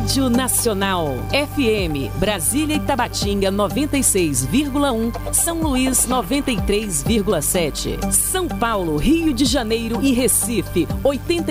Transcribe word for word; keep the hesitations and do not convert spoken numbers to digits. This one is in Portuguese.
Rádio Nacional. F M, Brasília e Tabatinga noventa e seis vírgula um, São Luís noventa e três vírgula sete, São Paulo, Rio de Janeiro e Recife oitenta